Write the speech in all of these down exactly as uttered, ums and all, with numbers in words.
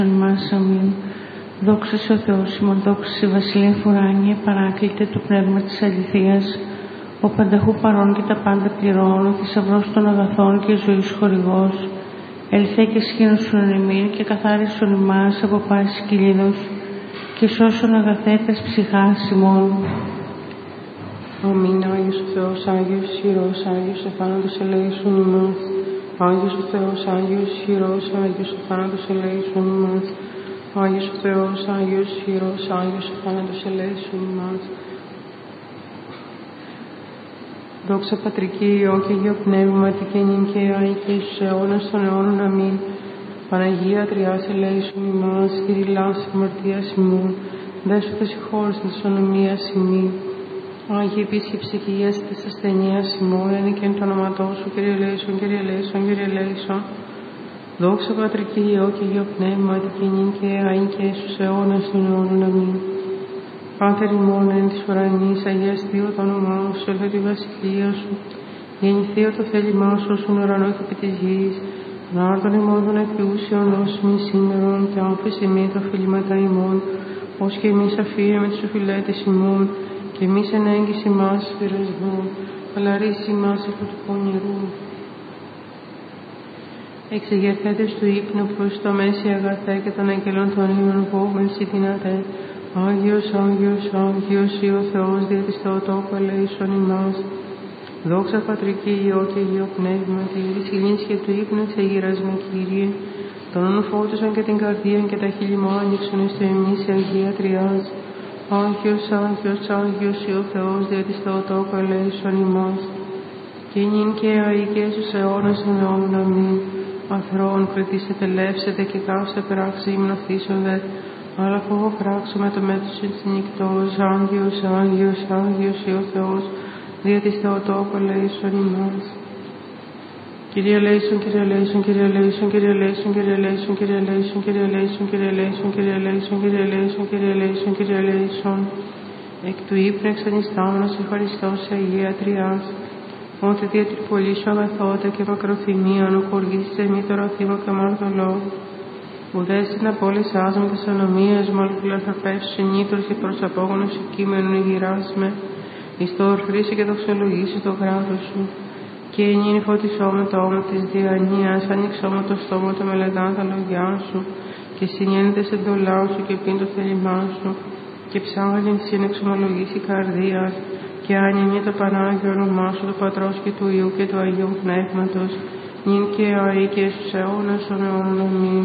Μας αμήν. Δόξα σε ο Θεός ημών, δόξα σε Βασιλεία Φουράνιε, παράκλητε το πνεύμα της αληθείας, ο πανταχού παρών και τα πάντα πληρών, ο θησαυρός των αγαθών και ζωής χορηγός, ελθέ και σχήνωσον εμήν και καθάρισον εμάς από πάσης κυλίδος και σώσον αγαθέτας ψυχάς ημών. Αμήν. Άγιος ο Θεός, Άγιος ισχυρός, Άγιος ο θάνατος ελέησον ημάς. Άγιος ο Θεός, Άγιος ισχυρός, Άγιος ο θάνατος ελέησον ημάς. Άγιος ο Θεός, Άγιος ισχυρός, Άγιος ο θάνατος ελέησον ημάς. Δόξα Πατρική, Υιό και Υιό Πνεύματι και νυν και αεί και εις τους αιώνας των αιώνων. αμήν. Παναγία Τριάς ελέησον ημάς, κηρυλάς αμαρτίας ημών, δέσποτα συγχώρεσον της ονομίας ημί. Άγιε επίσκεψη και υγείας της ασθενείας ημών, είναι και εν το όνοματό σου, Κύριε ελέησον, Κύριε ελέησον, Κύριε ελέησον. Δόξα Πατρική, Υιό και Υιό Πνεύματι και νυν και αεί και εις τους αιώνας των αιώνων. αμήν. Πάτερ ημών εν της ουρανής, αγιαστείο το όνομά σου, ελθέ τη βασιλεία σου, γεννηθείο το θέλημά σου όσον ουρανό και επί της γης. Νάρτον ημών των εκπιούσιων δώσιμη σήμερον και άφησε μη τα οφειλήματα ημών, ως και εμείς αφήραμε τους οφειλέτες ημών, και εμείς εν έγκυση μας πειρασμών, αλλά ρίση μας από του πονηρού. Εξεγερθέντες του ύπνου προς το μέση αγαθέ και των αγγελών των ύμνων βόμευση δυνατέ. Άγιος, Άγιος, Άγιος, ή ο Θεός δια της Θεοτόκου ελέησον ημάς. Δόξα Πατρική, Υιό και Υιό Πνεύματι, της υλήνης και του ύπνου εξεγείρας με Κύριε. Τον όνου φώτισαν και την καρδία και τα χείλη μου άνοιξον εις το εμείς η Αγία Τριάς. Άγιος, Άγιος, Άγιος, ή ο Θεός δια της Θεοτόκου ελέησον ημάς. Και νυν και αεί και στους αιώνας των αιώνων. αμήν. Αθρώων κρατήσετε, λεύσετε και κάψτε πράξη υμνοθήσονται, αλλά φόβο πράξουμε το μέτος της νυχτός. Άγιος, Άγιος, Άγιος, ή ο Θεός δια της Θεοτόκου ελέησον ημάς. Κύριε ελέησον, Κύριε ελέησον, Κύριε ελέησον, Κύριε ελέησον, Κύριε ελέησον, Κύριε ελέησον, Κύριε ελέησον, Κύριε ελέησον, Κύριε ελέησον, Κύριε ελέησον, Κύριε ελέησον, Κύριε ελέησον. Εκ του ύπνου εξανιστάμενος ευχαριστώ σε Αγία Τριάς, ότι δια την πολύ σου αγαθότητα και μακροθυμία ανοχωργήσεις εμεί το ραθήμα και αμαρτωλό. Ουδές την απόλυσάς με τις ανομίες μου, αλλά φιλαθραπεύσου συνήτως και προς απόγονος κείμενον ηγυράς με, εις το ορθρήσει και δοξολογήσει το κράτος σου. Και ενήν φωτισόμαι το όμα της διανοίας, ανοίξόμαι το στόμα του μελετάν τα λόγια σου, και συνένεται σε εντολά σου και πίν το θέλημά σου, και ψάχνει συν εξομολογήσει καρδίας, και άνεμι το Πανάγιο όνομά σου, του Πατρός και του Υιού και του Αγίου Πνεύματος, νυν και αεί και στους αιώνας των αιώνων. αμήν.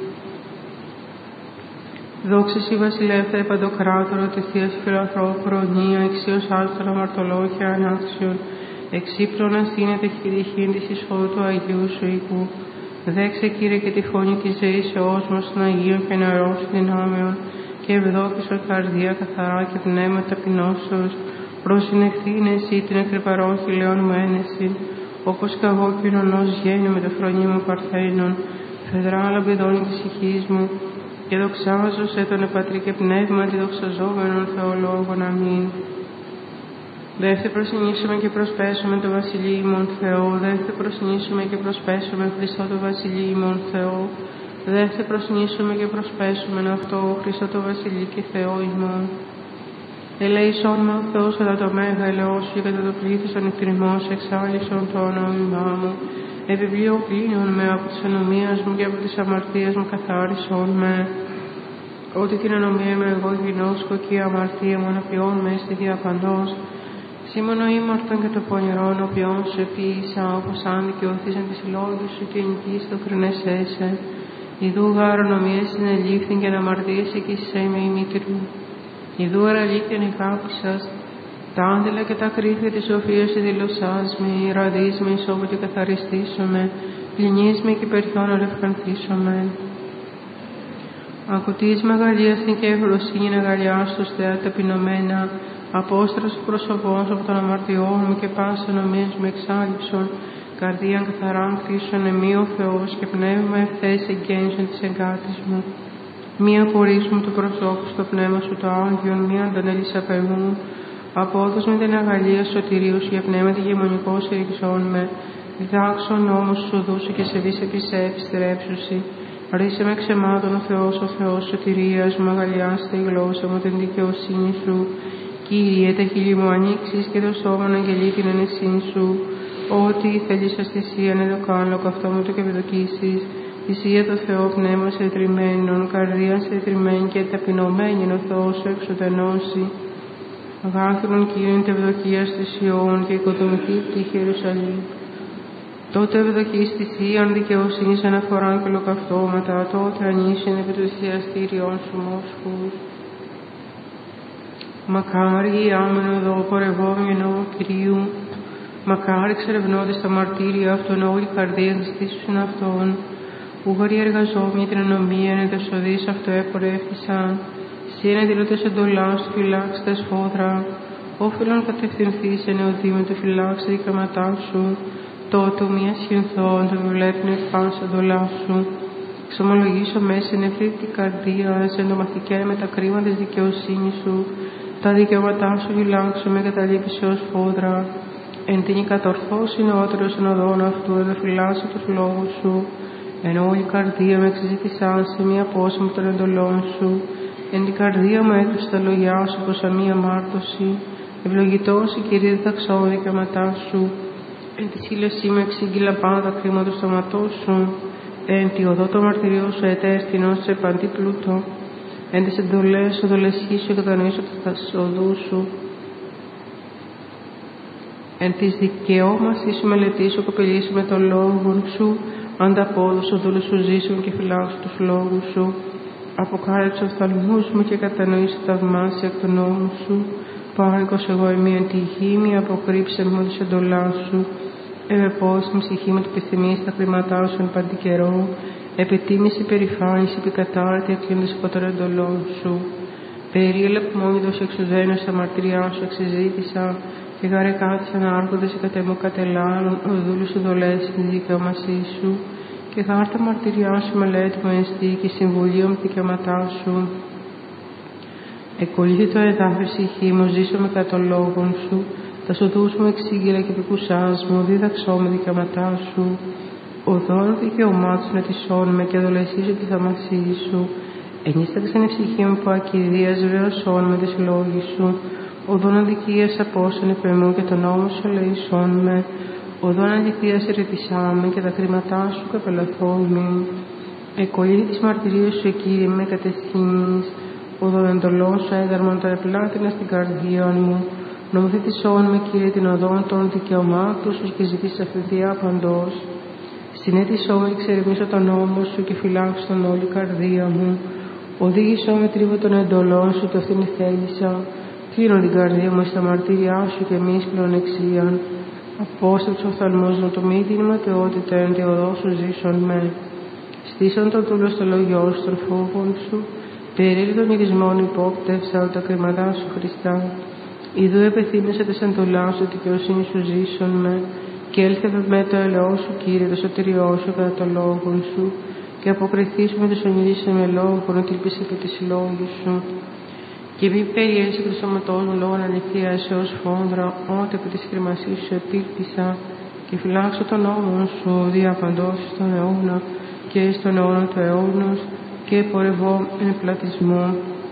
Δόξα σοι βασιλεύθε παντοκράτορο, τη Θείας φιλανθρώπου προνοία, εξίως άστον αμαρτωλό και ανάξιον, εξύπνων αστήνεται χειριχήν της εισόδου του Αγίου σου οίκου. Δέξε Κύριε και τη φωνή της ζωής σε όσμος των Αγίων και νερός δυνάμεων, και ευδόκησον καρδία καθαρά και πνεύμα ταπεινώσεως, προσυνεχθήν εσύ την εκρυπαρών χιλιών μου ένεση, όπως κι εγώ κοινωνός γέννη με το φρονί μου παρθένων, φεδρά λαμπεδόνι της ηχής μου, και δοξάζω σε τον Πατρί και Πνεύμα τη δοξαζόμενον Θεολόγων. αμήν. Δεύτε προσυνήσουμε και προσπέσουμε το Βασιλείο ημών Θεό, δεύτε προσυνήσουμε και προσπέσουμε Χριστό το Βασιλείο ημών Θεό, δεύτε προσυνήσουμε και προσπέσουμε αυτό Χριστό το Βασιλείο και Θεό ημών. Ελέησόν με ο Θεός κατά το μέγα ελαιός σου και κατά το πλήθος των εκτριμών σου εξάλλησον το όνομά μου. Επιβλίο πλήνων με από της ανομίας μου και από της αμαρτίας μου καθάρισον με. Ότι την ανομία με εγώ γινώσκω και η αμαρτία μου αναπιών με στη διαπαντός. Σήμωνο ήμαρτον και το πονηρόν οποίον σου επίησα, όπως αν δικαιωθήσαν τις λόγους σου και νικείς το κρινεσέσαι. Ιδού γάρονομίες συνελήφθην και αναμαρτίες εκείσαι με ημίτηρου. Ιδού αραλήθειαν ηχάπησας, τα άντελα και τα κρύφια της σοφίας σου δηλωσάς με, ραδείς με ισόβο και καθαριστήσομαι, πληνείς με και περιθών αλευκανθήσομαι. Ακουτής μεγαλείας την και ευρωσύνη αγαλιάστος θεά ταπεινωμένα, απόστρος του προσωπός από των αμαρτιών μου και πάσα νομίες μου εξάλληψον, καρδίαν καθαράν κτίσον εμεί ο Θεός και πνεύμα ευθές εγγένσον της εγκάτης μου. Μία πορείς μου του προσώπου στο πνεύμα σου το Άγιον, μία αντανέλης απεργού, απόδος με την αγαλία σωτηρίου σου για πνεύμα τη γεμονικό σε ριξών με, διδάξον όμως σου δούσου και σε βίς επισέψει στρέψουσι, Αρίσε με ξεμάτων ο Θεός, ο Θεός σωτηρίας μου, αγαλιάστε η γλώσσα μου την δικαιοσύνη σου. Κύριε, τα χείλη μου ανοίξεις και το στόμα να αγγελεί την ενεσύν σου. Ό,τι θέλεις ως θυσία να το κάνω, καυτό μου το και ευδοκίσεις. Θυσία το Θεό, πνεύμα σε ετριμμένον, καρδία σε ετριμμένη και ταπεινωμένη ο Θεός σου εξουδενώσει. Αγάθρον Κύριον τε ευδοκία στη Σιών και οικοδομηθεί πτύχη Ιερουσαλήμ. Τότε ευδοκείς θυσίαν δικαιοσύνης αναφοράν και ολοκαυτώματα, τότε ανήσιν επί του θυσιαστήριον σου μόσχους. Μακάρι οι άμενο εδώ πορευόμενο Κυρίου, μακάρι εξερευνώντες τα μαρτύρια αυτών όλη η καρδία της στήσουσιν αυτών, που γοροί εργαζόμενοι την ανομία εν τεσοδείς αυτό επορεύθησαν, σύ εν δηλωτές εντολάς του φυλάξ τα σφόδρα, όφελον κατευθυνθείς εν εωδήμεν του φυλάξ τα δικαιώματά σου, τότε μία σχηνθών το βλέπουν εκ πάσα εντολά σου. Ξομολογήσω μέσα εν ευθύτη καρδία, σε εντομαθηκέ με τα κρίμα της δικαιοσύνης σου, τα δικαιώματά σου φυλάξω με καταλήπιση ως φόδρα. Εν την κατορθώσει νεότερος εν οδόν αυτού, εν φυλάσσει τους λόγους σου. Εν όλη η καρδία με εξεζήτησαν σε μία απόσμη των εντολών σου. Εν την καρδία μου έκρυψε τα λόγια σου προς αμία μάρτωση. Ευλογητός η Κυρία διδαξώ δικαιώματά σου. Εν τη σύλλεσή μου εξήγηλα πάνω τα κρίμα του στόματός σου. Εν τη οδό το μαρτυριό σου ετέρθηνος σε παντή πλούτο. Εν τις εντολές σου δολεσχείς σου κατανοήσω τα οδούς σου. Εν της δικαιώμασης σου μελετήσω κοπελίσω με τον λόγο σου. Ανταπόδοσο δούλου σου ζήσουν και φυλάξω τους λόγους σου. Αποκάλυψε οφθαλμούς μου και κατανοήσω τα θαυμάσια εκ των νόμων σου. Πάγκος εγώ εμεί εν τυχή μη αποκρύψε μου τις εντολάς σου. Ευεπώς μου ψυχή μου του επιθυμεί στα χρήματά σου εν παντή καιρό. Επιτίμηση, περηφάνηση, επικατάρτη εκλήντες από των εντολών σου. Περίελεπ μόνιδος εξουδένως στα μαρτυριά σου εξεζήτησα. Και γάρε κάθισαν άρχοντες κατ' μου κατελάλων, ο δούλου σου δολές στην δικαιωμασή σου. Και χάρτα μαρτυριά σου μελέτη μου εστί και συμβουλίο με δικαιώματά σου. Εκολύθη το εδάφη ψυχή μου, ζήσω με κατ' των λόγων σου. Τα σοδούς μου εξήγηλα και επικουσάς μου, δίδαξώ με δικαιώματά σου. Οδόν δικαιωμάτων ετισών με και δολεσίζω τη θαυμασή σου. Ενίσταξαν η ψυχή μου που ακιδείας βεωσών με τις λόγοι σου. Οδόν αδικίας απόσαν επεμού και τον νόμο σου ελεησόν με. Οδόν αδικίας ερετησάμε και τα κρίματά σου καπελαθώνει. Εκολύθη της μαρτυρίας σου Κύριε με κατευθύνεις. Οδόν εντολών σου έδαρμον τα επλάτηνα στην καρδία μου. Νομοθετησόν με Κύριε την οδόν των δικαιωμάτων σου και ζητήσεις αυθεντία παντός. Συνέτησό με εξερευνήσω τον νόμο σου και φυλάξω τον όλη καρδία μου. Οδήγησό με τρίβω των εντολών σου και αυτήν θέλησα. Κλείνω την καρδία μου στα μαρτύριά σου και εμείς πλεονεξίαν. Απόστεψε ο οφθαλμός μου το μη την ματαιότητα εν τη οδό σου ζήσον με. Στήσον τον τούλο στο λογιό σου των φόβων σου. Περίλη των ηρισμών υπόπτευσα τα κριματά σου Χριστά. Ιδού επεθύμησε τα εντολά σου δικαιοσύνη σου ζήσον με. Και έλθευε με το ελαιό σου Κύριε το σωτηριό σου κατά το λόγο σου. Και αποκριθείς με τους ονειρίσαι με λόγο και ελπίσε επί της λόγη σου. Και μη περιέλυσε του σώματός μου λόγω ανοιχτίας έως φόντρα, ότε επί της κρυμασής σου επίλπισα, και φυλάξω τον νόμο σου διαπαντός στον αιώνα και στον αιώνα του αιώνος, και πορευώ εν πλατισμό.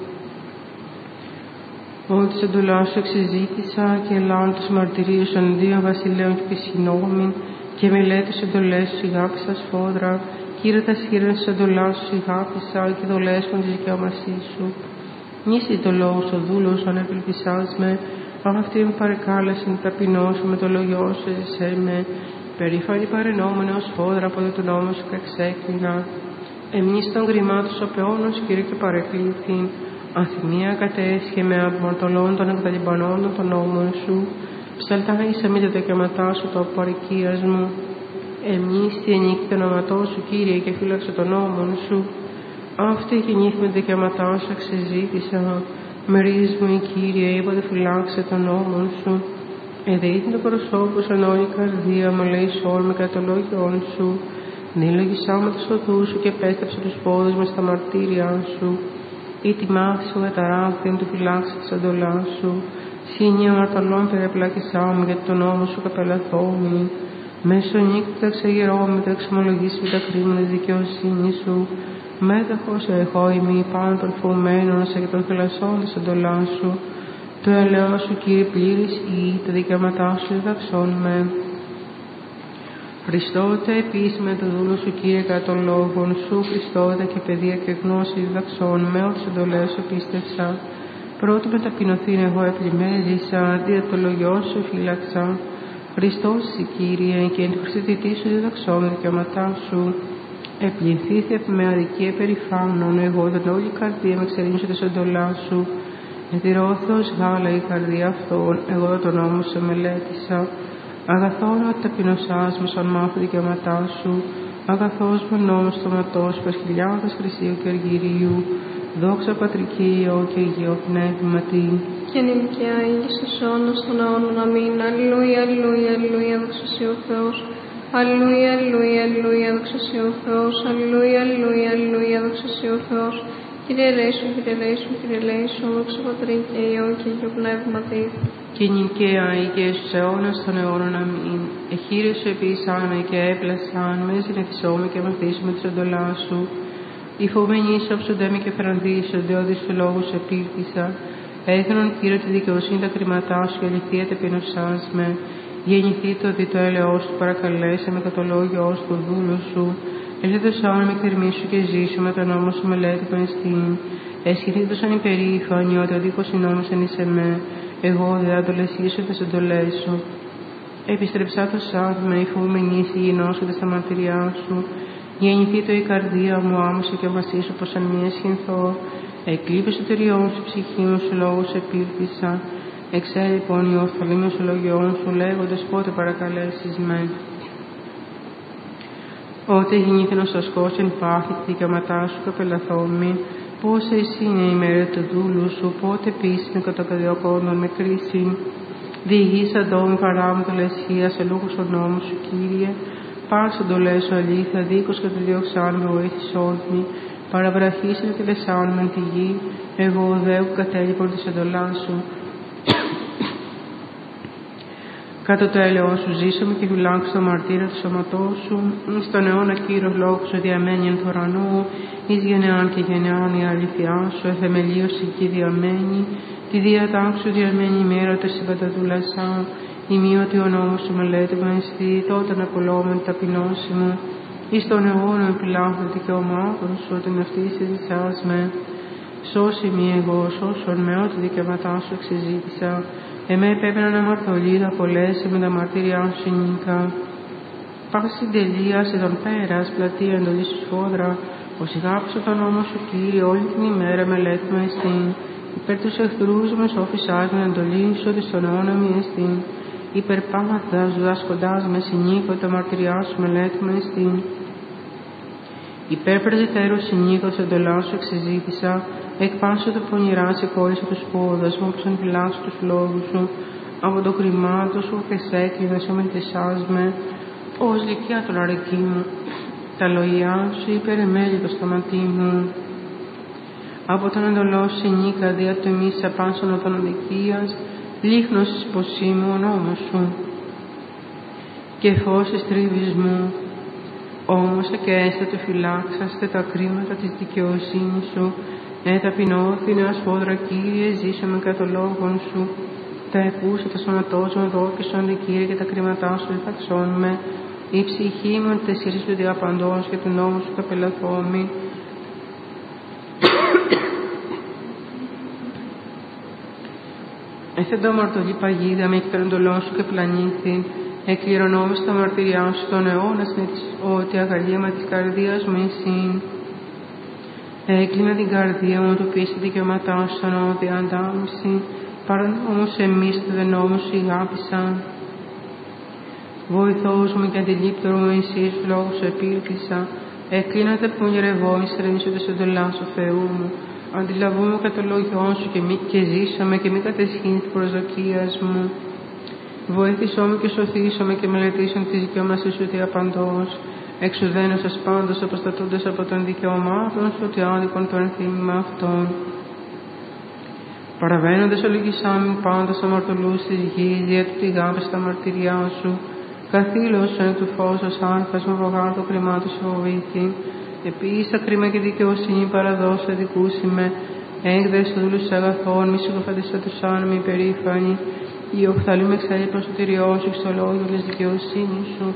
Ότι σε εντολά σου εξεζήτησα και ελάω τους μαρτυρίους των δύο βασιλέων και πισινόμην, και μελέτης εντολές σου σιγάπησα σφόδρα, κύριε τα σχήρων της εντολάς σου σιγάπησα και δολέσπον της δικαιωμασής σου. Νήσι το λόγο ο δούλος, αν επελπισάς με, αν αυτή με παρεκάλεσαν ταπεινώσου με το λόγιο σου εσέ με, περήφανη παρενόμενος φόδρα από το νόμο σου καξέκλεινα. Εμείς των κρυμάτων ο πεώνος, Κύριε, και παρεκλήθην, ανθυμία κατέσχε με αμαρτωλών των εκδαλυμπανών των νόμων σου, ψαλτά είσαι με τα δικαιώματά σου το απορικίας μου. Εμείς τη ενίκη το όνοματό σου, Κύριε, και φύλαξε τον νόμον σου. Αυτή γεννήθη με δικαιώματά σου εξεζήτησα. Μερίς μου, η Κύριε, είπατε φυλάξε τον νόμον σου. Εδείχνει το προσώπο σαν όλη η καρδία μου, λέει σόλ με κατά το λόγιόν σου. Νύλογισά με τους οδούς σου και πέστρεψε τους πόδους με στα μαρτύρια σου. Ή τιμάχ σου καταράχθην του φυλάξε της εντολάς σου. Σύνια αμαρτωλών περιαπλάκησά μου, γιατί τον νόμο σου καπελαθόμη. Μέσω νύχτα εξαγερώμητα, εξομολογήσει τα κρίματα δικαιοσύνη σου. Μέταχος εγώ ημί πάνω των φωμένων σε και των χελασσόντων εντολά σου. Το ελαιό σου, Κύριε, πλήρης ή τα δικαιώματά σου διδαξώνουμε. Χριστότε επίσημα το δούλο σου, Κύριε, κατά των λόγων σου. Χριστότε και παιδεία και γνώση διδαξώνουμε, ό,τι εντολές σου πίστευσα. Πρώτο με ταπεινωθήν εγώ επλημέρισα, αντί το λογιό σου φύλαξα. Χριστός εσύ, Κύριε, και εν Χριστιτητή σου διδαξώνω δικαιώματά σου. Επληθήθη με αδικία περηφάνων, εγώ δεν όλη η καρδία με εξερήνωσε τη εντολά σου. Ετηρώθος γάλα η καρδία αυτών, εγώ τον νόμο σε μελέτησα. Αγαθόν ότι ταπεινωσάς με σαν μάθω δικαιώματά σου. Αγαθός με νόμος στοματός, περχιλιάδας χρυσίου και αργυρίου. Δόξα Πατρική, Υιό και Αγίο Πνεύματι. Και νυμκιά ήγης στους αιώνας των αιώνων. Αμήν. Αλληλούια, αλληλούια, αλληλούια, δόξα σοι ο Θεός. Αλληλούια, αλληλούια, αλληλούια, δόξα σοι ο Θεός. Αλληλούια, αλληλούια, αλληλούια, δόξα σοι ο Θεός. Κύριε ελέησον, Κύριε ελέησον, Κύριε ελέησον, δόξα Πατρί και Υιό και Αγίο Πνεύματι. Και νυμκαία ήγης στους αιώνας των αιώνων. Αμήν. Εχείρε σου επίσαμε και έπλασαν, με συνεχισόμαι και μαθήσουμε της εντολάς σου. Οι φοβμένοι ίσοψονται με και φραντίσονται, όδη του λόγου σε πήρθησα. Έγνων, Κύριε, τη δικαιοσύνη τα κριματά σου και αληθεία ταπεινωσάς με. Γεννηθεί το δι το έλεος του, παρακαλέσε με κατά το λόγιο ως του δούλου σου. Ελθέτωσαν με θερμίσου και ζήσου με τον νόμο σου μελέτη πανεστήν. Εσχηθήτωσαν υπερήφανοι ότι ο δίκος συνόμισαν εις εμέ. Εγώ δε αντολεσίσω τις εντολές σου. Επιστρεψά το σάδμα, οι φοβμένοι γινώσονται στα μαρτυριά σου. Γεννηθεί το η καρδία μου, άμωσε και βασίσω πως αν μία σχηνθώ. Εκλείπε σωτεριών σου, ψυχή μου σου λόγους επήρθησα. Εξέ λοιπόν οι οφθαλμοί σου λογιών σου, λέγοντες πότε παρακαλέσεις με. Ότε γεννήθην ως ασκός εν πάθη τη δικαιώματά σου καπελαθόμη. Πόσε εσύ είναι η μέρα του δούλου σου, πότε πείσμε κατά καδιοκόντων με κρίση. Διηγείς αντόμη παράμετο το λεσχεία σε λόγους ο νόμος σου, Κύριε. Πάρσον το λέσο αλήθεια, δίκος κατά διώξαν με βοήθησόν μη. Παραβραχίσαν και λεσάν με τη γη, εγώ δέου κατέλειπον της εντολάς σου. Κάτω το έλεος σου ζήσαμε και φυλάξω το μαρτύριο του σώματός σου. Στον αιώνα Κύριος λόγος σου διαμένει εν θωρανού, εις γενεάν και γενεάν η αληθειά σου, εθεμελίωση και διαμένει, τη διατάξη σου διαμένει η μέρα του συμπανταδούλασά. Ημίωτη ο νόμος σου μελέτη πανεστή, τότε να πολλόμεν ταπεινώσει μου. Εις τον αιώνα επιλάχθη δικαιωμάτων σου, ότι με αυτή συζητάς με. Σώσει μη εγώ, σώσον με ό,τι δικαιωματά σου εξεζήτησα. Εμέ επέπαιναν αμαρτωλίδα πολλές, με τα μαρτύριά σου νίκα. Πάση τελεία σε τον πέρας, πλατεία εντολή σου σφόδρα, ως ηγάψω τον νόμο σου, Κύριε, όλη την ημέρα μελέτη πανεστήν. Υπέρ τους εχθρούς με σώφισάς με εντολή σου, ότι στον αιώνα μη εστίν. Υπερπάθας, διδάσκοντάς με συνήκω, τα μαρτυριά σου μελέτη πανεστήν. Υπέρπραζιτέρω συνήκω, σε εντολά σου εξεζήτησα. Εκπάσω το πονηρά, σε κόλλησα τους πόδας μου, όπως εμφυλάσω τους λόγους σου. Από το χρημάτο σου, χρυσέκλειδα σου μελτισάς με. Ως λυκιά τον αρεκή μου. Τα λόγια σου υπερεμέλει το σταματή μου. Από τον εντολό σου συνήκα, δια του εμείς απάσων των αδικίας, λίχνος εις ποσίμου ο νόμος σου. Και φως εις τρίβης μου. Όμως και έστε το φυλάξαστε τα κρίματα της δικαιοσύνης σου. Ε, ταπεινώθηνε ασφόδρα, Κύριε, ζήσαμε κατά λόγων σου. Τα επούσα τα σωματός μου δόκισον, δε Κύριε, και τα κρίματά σου διδαξών με. Η ψυχή μου εν τεσσίρις του διαπαντός και του νόμου σου καπελαθόμη. Έθεντο αμαρτωλή παγίδα με εκ των εντολών σου και πλανήθη. Εκκληρονόμεις τα μαρτυριά σου τον αιώνα συνέτης ότι αγαλίαμα της καρδίας μου εσύ. Έκλεινα την καρδία μου, το πίεση δικαιωματά σου στον όδη αντάμιση. Παρά όμως εμείς το δε νόμο σου ηγάπησαν. Βοηθός μου και αντιλήπτωρο μου εσείς λόγω σου επήρθησα. Εκλείνατε που γερευόμεις ρεμίσοντες εντολά σου Θεού μου. Αντιλαβούμε κατά το λόγιό σου και, μη, και ζήσαμε και μη κατεσχύνει την προσδοκίας μου. Βοήθησό με και σωθήσό με και μελετήσον τη δικαιώμασή σου διαπαντός. Εξουδένω σας πάντως αποστατούνται από των δικαιωμάτων σου, ότι άδικον το ενθύμημα αυτών. Παραβαίνοντας ολογισάμιν πάντως αμαρτωλούς της γης, δια του τη γάμπη στα μαρτυριά σου. Καθήλωσον του φως άνθας μου βογάτο κρυμάτος φοβήθη. Επίσης τα κρίμα και δικαιοσύνη παραδόσα δικούσιμε. Έκδες του δούλους αγαθών, μη συκοφαντήσα τους άνομοι υπερήφανοι. Η οφθαλή με εξάλλη προς το τυριό σου, στο λόγιο της δικαιοσύνης σου.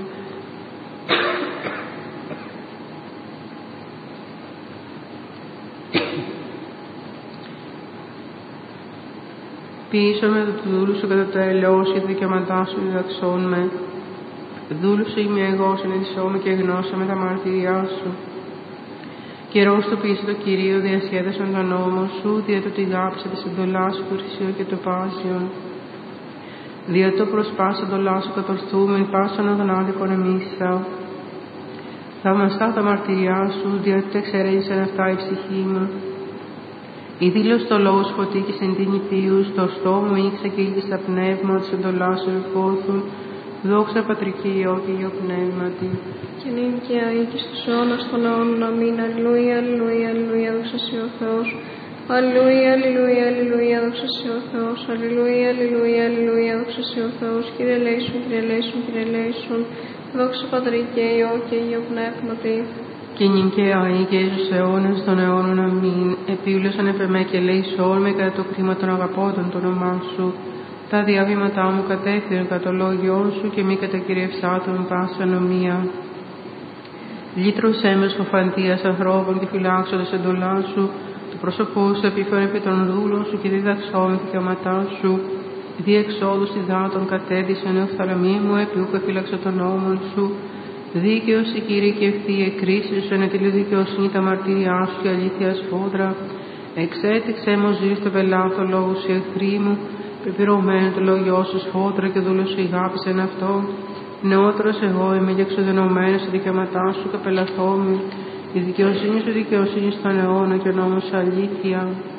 Πίσω με το δούλου σου κατά το ελαιό σου, η δικαιωματά σου διδαξών με. Δούλου σου είμαι εγώ, συνειδησώ με και γνώσα με τα μαρτυριά σου. Καιρός το πίσω το Κυρίο διασχέδασον τον νόμο σου, δια το τη γάψα της εντολάς σου, χρυσίο και το πάσιον. Δια το προσπάσα εντολά σου κατορθούμε, πάσον των άδικων εμίσα. Θαυμαστά τα μαρτυριά σου, δια το εξαιρέζησαν αυτά η ψυχή μου. Η δήλωση το λόγο φωτί και συντήνει ποιούς, το στόμα μου ήξα και ήδη στα πνεύμα της εντολάς σου ευφόρθουν. Δόξα Πατρική Υιό και Υιό Πνεύματι. Και νυν και αεί και στους αιώνας των αιώνων. Αμήν. Αλληλούια, αλληλούια, αλληλούια, δόξα σοι ο Θεός. Αλληλούια, αλληλούια, αλληλούια, δόξα σοι ο Θεός. Αλληλούια, αλληλούια, αλληλούια, δόξα σοι ο Θεός. Κύριε ελέησον, Κύριε ελέησον, Κύριε ελέησον. Δόξα Πατρική Υιό και Υιό Πνεύματι. Και νυν και αεί και στους αιώνας των αιώνων. Αμήν. Επίβλωσαν επ' εμέ και ελέησόν με κατά το κρίμα των αγαπώτων το όνομά σου. Τα διαβήματά μου κατέφεραν κατά το λόγιό σου και μη κατακυριευσάτω με πάσα νομία. Λύτρωσέ με σκοφαντίας ανθρώπων και φυλάξοντας εντολά σου, το πρόσωπό σου επίφερε επί των δούλων σου και δίδαξό με δικαιώματά σου. Δι' εξόδους υδάτων κατέδυσαν οφθαλμοί μου, επί ούκ εφύλαξα των νόμων σου. Δίκαιος η Κύριε και ευθεία κρίσεις σου, ενετήλει δικαιοσύνη τα μαρτύριά σου και αλήθεια σφόδρα. Εξέτηξέ μου ζει στο πελάτο λόγο σου εχθροί μου. Πεπειρωμένο το λόγιό σου σφόδρα και δούλος σου ηγάπησεν αυτό. Νεότερος εγώ είμαι και εξοδενωμένος στα δικαιώματά σου καπελαθόμη. Η δικαιοσύνη σου δικαιοσύνη στον αιώνα και ο νόμος σου αλήθεια.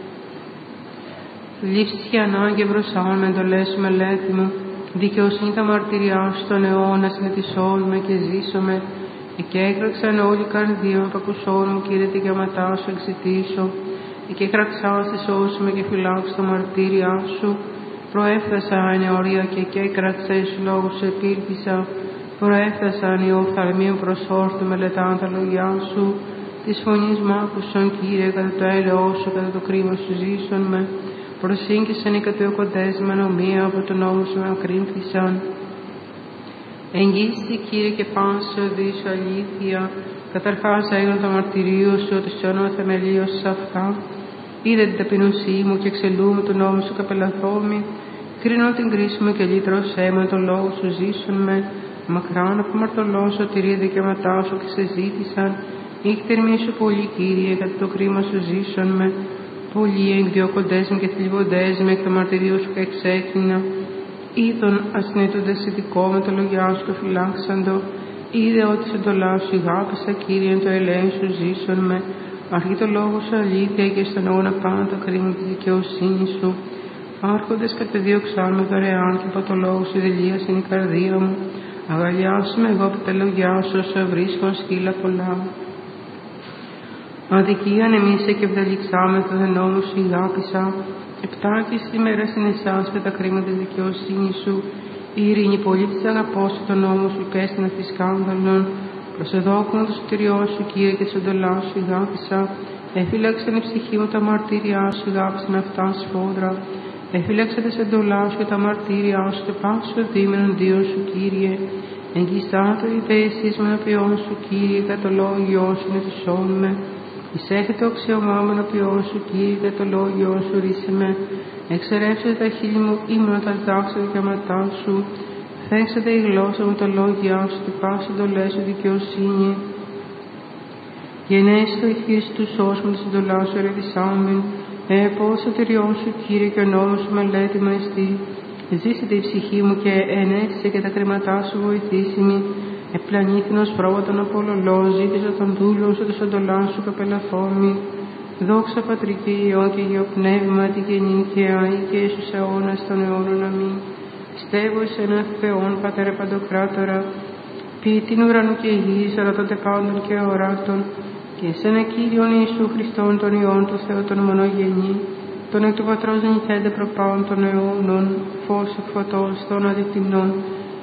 Λήψεις και ανάγκη μπροσάν με εντολές σου μελέτη μου. Δικαιοσύνη τα μαρτυριά σου στον αιώνα συνετισόμαι και ζήσομαι. Και έκραξαν όλοι καρδίων που ακουσών μου, Κύριε, δικαιώματά σου εξητήσω. Και έκραξά στη σώσουμε και φυλάξω τα μαρτύριά σου. Προέφθασα ανεωρία και και έκραξα εις λόγους σου επήρχησα. Προέφθασαν οι οφθαλμοί προσόρθου μελετάν τα λόγια σου. Της φωνής μ' άκουσον, Κύριε, κατά το έλεό σου, κατά το κρίμα σου ζήσον με. Προσήγγισαν οι κατεοκοντές με νομία, από τον νόμο σου με ακρύμφισαν. Εγγύστη, Κύριε, και πάνω σου οδύσου αλήθεια. Καταρχάς έγιναν το μαρτυρίο σου, ότι σε όνομα θεμελίωσες αυτά. Είδε την ταπεινωσή μου και εξελούμε τον νόμο σου καπελαθόμη. Κρίνω την κρίση μου και λύτρωσέ με τον λόγο σου ζήσουν με. Μακράν από μαρτωλό σωτηρία δικαιώματά σου και σε ζήτησαν. Ήχτερμοί σου πολύ, Κύριε, κατά το κρίμα σου ζήσουν με. Πολλοί εκδιώκοντές μου και θλιβοντές με εκ το μαρτυρίο σου και εξέκλεινα. Είδον ασυνήτωντες ειδικό με το λογιά σου και φυλάξαντο. Είδε ότι σε εντολά σου ηγάπησα, Κύριε, το ελέη σου ζήσον με. Αρχή το λόγο σου αλήθεια και στον αιώνα πάνω το κρίμα της δικαιοσύνης σου. Άρχοντες κατεδίωξαν με δωρεάν και από το λόγο σου δηλίας είναι η καρδία μου. Αγαλιάσουμε εγώ από τα λόγια σου όσο βρίσκον σκύλα πολλά. Αδικίαν εμείς και ευδελιξάμε το νόμο σου ηγάπησα. Επτάκης ημέρα είναι εσάς με τα κρίμα της δικαιοσύνης σου. Η ειρήνη πολύ της αγαπώ σου, τον νόμο σου υπέστηνα στη σκάνδαλον. Προσεδόκουν το σωτηριό σου, Κύριε, και της εντολάς σου ηγάπησα. Εφύλαξαν η ψυχή μου τα μαρτύριά σου, ηγάπησαν αυτά σφόδρα. Εφύλαξαν τις εντολάς σου και τα μαρτύριά σου, και πάσου δίμενον Δίο σου, Κύριε. Εγγιστάτω οι θέσεις μου ενωπιών σου, Κύριε, κατά το λόγιό σου νετισόν με. Εισέχεται ο αξιωμάμενο ποιό σου, Κύριε, κατά το λόγιό σου ρίσε με. Εξερέψετε τα χείλη μου, ήμουν τα διδάξω δικαιώματά σου. Θέξατε η γλώσσα μου τα λόγια σου, και πάση εντολές σου δικαιοσύνη. Γενέσει το ηχείς του σώσμου της εντολάς σου ερετησάμεν. Επό σωτηριό σου, Κύριε, και ο νόμος σου μελέτη μεστή. Ζήσετε η ψυχή μου και ενέστησε και τα κρεματά σου βοηθήσιμη. Επλανήθηνος πρόβατον απολολό, ζήτησα τον δούλο σου της εντολάς σου καπελαθόμη. Δόξα Πατρική Υιό και Υιό Πνεύματι και νυν και αεί και στους αιώνας των αιώνων. Αμήν. Πιστεύω εις έναν Θεόν, Πατέρα Παντοκράτορα, ποιητήν ουρανού και γης, ορατώνται πάντων και οράτων, και σε ένα Κύριον Ιησού Χριστόν, τον Υιόν του Θεού, τον μονογενή, τον εκ του Πατρός νηθέντε προπάων των αιώνων, φως εκ φωτός των αδικτυμνών,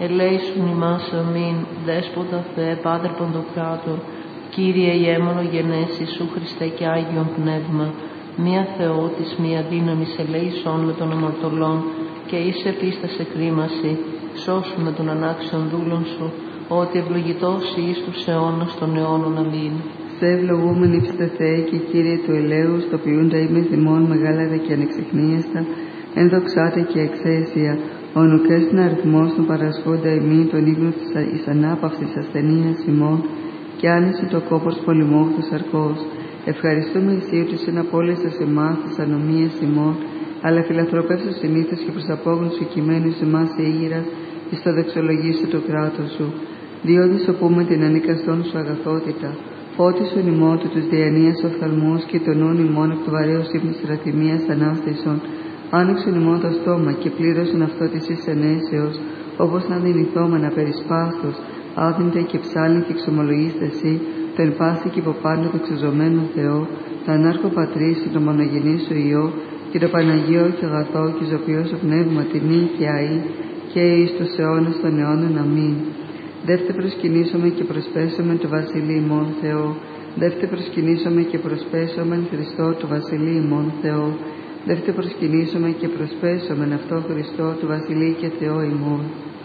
ελέησον ημάς αμήν, Δέσποτα Θεέ, Πάτερ Παντοκράτορ, Κύριε Ιέμονο γενές Ιησού Χριστέ και Άγιον Πνεύμα, μία Θεότης, μία δύναμης, ελέησον με των αμαρτωλών και εις επίστασε κρίμαση, σώσου με των ανάξιων δούλων σου, ότι ευλογητός εις τους αιώνας των αιώνων. Αμήν. Σε ευλογούμενη ψητε Θεέ και Κύριε του ελέους, το ποιούντα είμαι θυμών μεγάλα και ανεξιχνίαστα, ενδοξάτε και εξαίσια, ο νουκέστην αριθμός των παρασχόντα ημί, τον ίγνο της εις ανάπαυσης ασθενείας ημών, και άνοισε το κόπος πολυμόχθου σαρκός. Ευχαριστούμε εσύ ότι συναπόλυσες εμάς τις ανομίες ημών, αλλά φιλανθρωπεύσου συνήθως και προς απόγνου σου κειμένου εμάς ήγηρας, εις το δεξολογήσω το κράτος σου. Διότι σωπούμε την ανίκαστόν σου αγαθότητα, φώτισον ημών του τους διανοίας οφθαλμούς και τον όν ημών εκ του βαρέως ύπνης ραθυμίας ανάστησον. Άνοιξον ημών το στόμα και πλήρωσον αυτό της εις ενέσεως, όπως να δυνηθόμενα περισπάστος, άδυντε και ψάλιν και εξομολογήστε εσύ, τον πάση και υποπάνω το εξεζωμένο Θεό, το ανάρχο πατρίσι, το μονογενή σου Υιό, και το Παναγίο και αγαθό και ζωπιό σου πνεύμα τιμή και αή, και εις τους αιώνας των αιώνων. Αμήν. Δεύτε προσκυνήσαμε και προσπέσαμε το βασιλεί ημών Θεό. Δεύτε προσκυνήσαμε και προσπέσαμε Χριστό το βασιλεί ημών Θεό. Δεύτε προσκυνήσαμε και προσπέσαμε αυτό Χριστό το βασιλεί και Θεό ημών.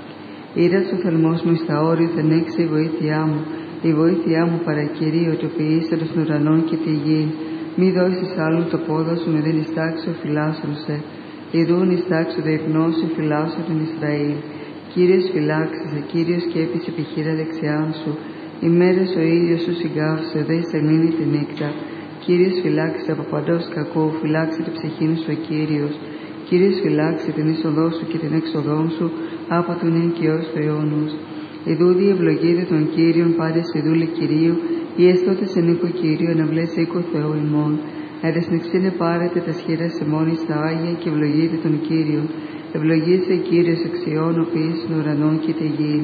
Ήρας ο θελμός μου εις τα όρη, θενέξει η βοήθειά μου. Η βοήθειά μου παρακυρεί ότι ποιήσε των ουρανών και τη γη. Μη δώσεις άλλον το πόδο σου, μη δεν ιστάξω φυλάσσον σε. Ιδούν ιστάξω δεϊπνό σου, φυλάσσω τον Ισραήλ. Κύριος φυλάξεσαι, Κύριος σκέπης επιχείρα δεξιάν σου. Οι μέρες ο ήλιος σου συγκάυσε, δε σελήνη τη νύχτα. Κύριος φυλάξε από παντός κακού, φυλάξε την ψυχήν σου ο Κύριος. Κύριος φυλάξε την είσοδό σου και την έξοδό σου από τον ενοικιός του αιώνους. Ιδούδη ευλογείτε των Κύριων πάντες η δούλη Κυρίου, ή εστώτες εν οίκο Κυρίου να βλέσει οίκο Θεού ημών. Ερεσνεξίνε πάρετε τα σχήρας ημών εις τα Άγια και ευλογείτε τον Κύριο. Ευλογήσε Κύριος εξιών ο ποιής των ουρανών και τη γη.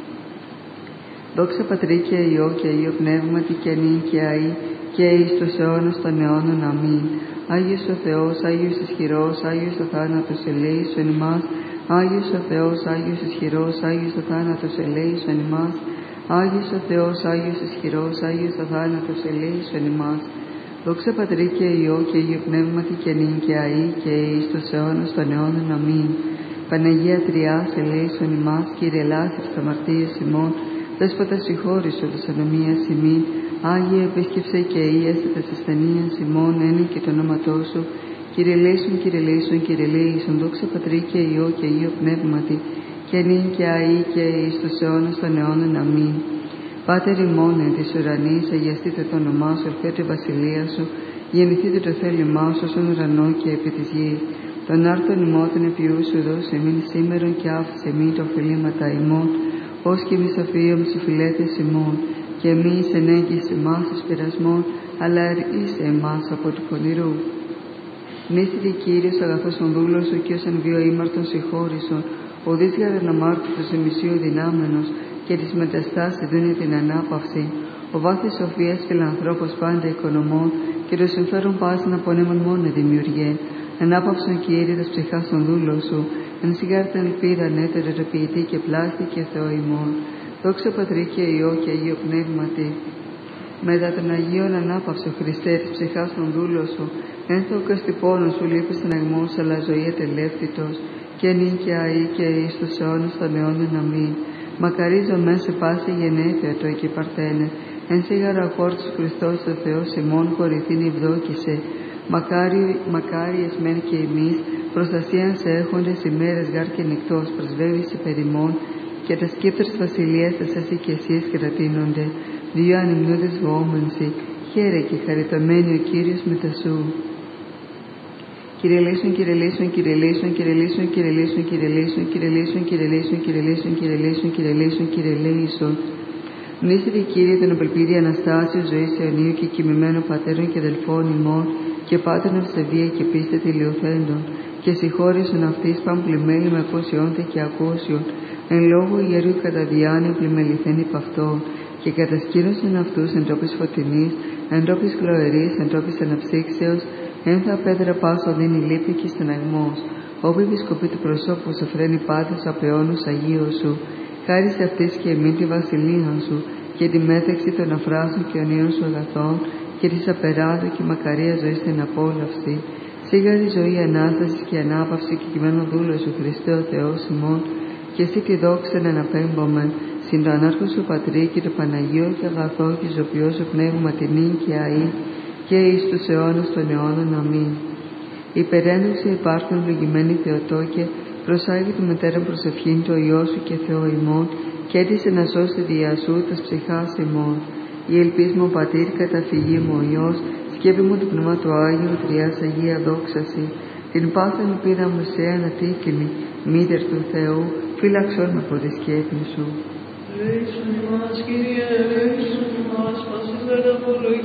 Δόξα Πατρί και Υιό και Υιό Πνεύματι και νυν και αεί και εις τους αιώνας των αιώνων. Αμήν. Άγιος ο Θεός, Άγιος ισχυρός, Άγιος ο θάνατος ελέησον ημάς. Άγιος ο Θεός, Άγιος ισχυρός, Άγιος ο θάνατος ελέησον ημάς. Άγιος ο Θεός, Άγιος ισχυρός, Άγιος ο θάνατος ελέησον ημάς. Δόξα Πατρί και Υιό και Υιό Πνεύματι και νυν και αεί και εις τους αιώνας των αιώνων. Αμήν. Παναγία Τριάς ελέησον ημάς, Κύριε ελάσσης τα αμαρτίες ημών, Δέσποτα συγχώρησον της ανομίας ημίν, Άγιε επίσκεψε και ίασε τας ασθενείας ημών, ένι και το όνοματό σου, Κύριε ελέησον, Κύριε ελέησον, Κύριε ελέησον, δόξα Πατρί και Υιό και Υιό Πνεύματι, και νυν και αεί και εις τους αιώνας των αιώνων. Αμήν. Πάτερ ημών εν της ουρανής, αγιαστείτε το όνομά σου, ελθέτω η βασιλεία σου, γεννηθείτε το θέλημά σου στον ουρανό και επί της γης. Τον άρθον ημών των επιούσου δώσε εμήν σήμερον και άφησε εμήν το οφειλήματα ημών, ως και εμείς αφίομ συμφιλέτες ημών, και εμείς ενέγγισε εμάς εις πειρασμών, αλλά εργήσε εμάς από του πονηρού. Νίστηκε Κύριος αγαθός των δούλων σου και ως εν βίο ήμαρτον συγχώρησον, ουδείς γαραν αμάρτητος εμισίου δυνάμενος, και της μεταστάσης δίνει την ανάπαυση. Ο βάθης σοφίας φιλανθρώπος πάντα οικονομών, και το συμφέρον πάσιν απονέμων μόνο δημιουργέ. Ανάπαυσον Κύριε τας ψυχάς των δούλων σου, εν σιγάρτην ελπίδα νέτερο το ποιητή και πλάστη και Θεό ημών. Δόξα Πατρί και Υιό και Υιό Πνεύματι. Μετά των Αγίων ανάπαυσο Χριστέ της ψυχάς των δούλων σου, ένθο καστυπώνων σου λείπεις αγμός, αλλά ζωή ατελεύτητος, και νυν και αεί και εις τους αιώνας των αιώνων. Αμήν. Μακαρίζω μεν σε πάση γενέθεια το εκεί παρθένε, εν σίγαρα ο χόρτος Χριστός ο Θεός ημών χωρηθήν ευδόκησε. Μακάριες μεν και εμείς, προστασίαν σε έχοντες ημέρες γάρ και νυχτός, προσβεύεις υπερ ημών, και τα σκύπτρες βασιλείας τας ασυκαισίες κρατείνονται, δύο ανυμνούδες βοόμενσι, χαίρε και χαριτωμένοι ο Κύριος μετασού. Κύριε ελέησον, Κύριε ελέησον, Κύριε ελέησον, Κύριε ελέησον, Κύριε ελέησον, Κύριε ελέησον, Κύριε ελέησον, Κύριε ελέησον, Κύριε ελέησον, Κύριε ελέησον, Κύριε ελέησον, Κύριε ελέησον. Μνήσετε Κύριε τον απελπίδη Αναστάσεως ζωής αιωνίου και κοιμημένων πατέρων και αδελφών ημών, και πάτερν ευσεβία και πίστε τηλιοθέντων, και συγχώρησον αυτής παμπλημέλη με ακούσιόντε και ακούσιον, εν λόγω ιερού κατά διάνοιο πλημεληθέν υπ' αυτόν, και κατασκήνωσον αυτούς εν τόπης φωτεινής, εν τόπης χλωερής, εν τόπης αναψύξεως, ένθα πέτρα πάσο δίνει λύπη και στεναγμός, όπου η επισκοπή του προσώπου σου φρένει πάθος απ' αιώνους Αγίου σου, χάρη σε αυτής και εμείς τη βασιλεία σου και τη μέταξη των αφράσεων και ονείων σου αγαθών και της απεράδου και μακαρία ζωή στην απόλαυση, σίγαρη ζωή ανάσταση και ανάπαυση και κειμένο δούλο σου Χριστέ ο Θεός ημών, και εσύ τη δόξα να αναπέμπομεν συν το ανάρχο σου Πατρί και το Παναγίο και αγαθό και ζωπιό σου πνεύμα την νύν και αή και εις τους αιώνας των αιώνων. Αμήν. Υπερένωση υπάρχον λογημένη Θεοτόκε, προσάγει του μετέρα προσευχήν το Υιό σου και Θεό ημών, και έτησε να σώσει διά σου τας ψυχάς ημών. Η ελπίς μου Πατήρ, καταφυγή μου ο Υιός, σκέπη μου του Πνεύμα του Άγιου, Τριάς Αγία δόξαση, την πάθεν ελπίδα μου σε ανατίκηνη, μήτερ του Θεού, φύλαξον με από τη σκέπη σου. Λέησον ημάς, Κύριε, λέησον ημάς, μας